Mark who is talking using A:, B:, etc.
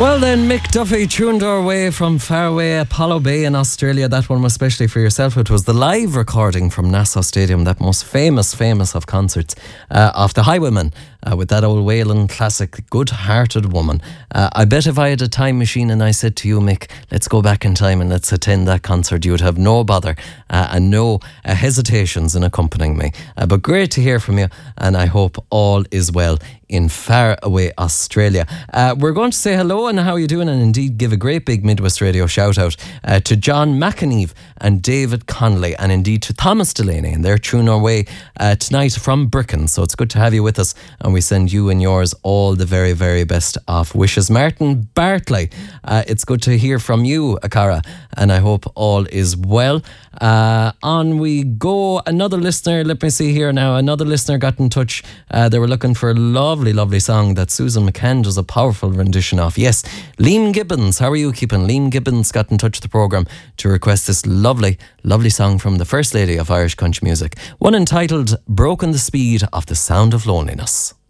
A: Well then, Mick Duffy tuned our way from faraway Apollo Bay in Australia. That one was especially for yourself. It was the live recording from Nassau Stadium, that most famous of concerts, of the Highwaymen, with that old Whalen classic, Good-Hearted Woman. I bet if I had a time machine and I said to you, Mick, let's go back in time and let's attend that concert, you would have no bother and no hesitations in accompanying me. But great to hear from you, and I hope all is well in far away Australia. We're going to say hello and how are you doing, and indeed give a great big Midwest Radio shout out to John McAneve and David Connolly, and indeed to Thomas Delaney, and they're tuning our way tonight from Bricken. So it's good to have you with us, and we send you and yours all the very, very best of wishes. Martin Bartley, it's good to hear from you, Akara, and I hope all is well. On we go. Another listener, let me see here now, another listener got in touch. They were looking for a lovely song that Susan McCann does a powerful rendition of. Yes, Liam Gibbons, how are you keeping? Liam Gibbons got in touch with the programme to request this lovely song from the First Lady of Irish country music, one entitled Broken the Speed of the Sound of Loneliness.